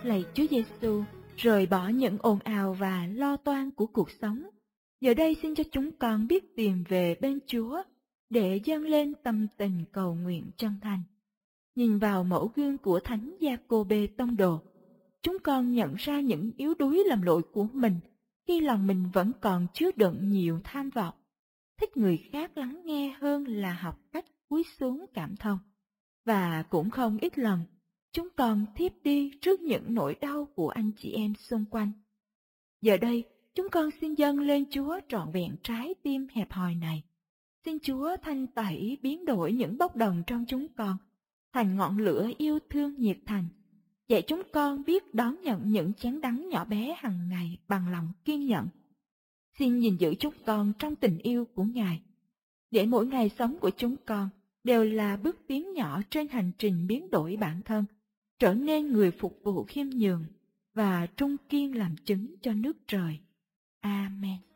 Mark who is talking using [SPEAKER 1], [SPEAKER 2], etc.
[SPEAKER 1] lạy Chúa Giêsu, rời bỏ những ồn ào và lo toan của cuộc sống. Giờ đây xin cho chúng con biết tìm về bên Chúa để dâng lên tâm tình cầu nguyện chân thành. Nhìn vào mẫu gương của Thánh Gia-cô-bê tông đồ, chúng con nhận ra những yếu đuối lầm lỗi của mình khi lòng mình vẫn còn chứa đựng nhiều tham vọng, thích người khác lắng nghe hơn là học cách cúi xuống cảm thông. Và cũng không ít lần, chúng con thiếp đi trước những nỗi đau của anh chị em xung quanh. Giờ đây, chúng con xin dâng lên Chúa trọn vẹn trái tim hẹp hòi này. Xin Chúa thanh tẩy biến đổi những bốc đồng trong chúng con thành ngọn lửa yêu thương nhiệt thành, dạy chúng con biết đón nhận những chén đắng nhỏ bé hàng ngày bằng lòng kiên nhẫn. Xin gìn giữ chúng con trong tình yêu của Ngài, để mỗi ngày sống của chúng con đều là bước tiến nhỏ trên hành trình biến đổi bản thân, trở nên người phục vụ khiêm nhường và trung kiên làm chứng cho nước trời. Amen.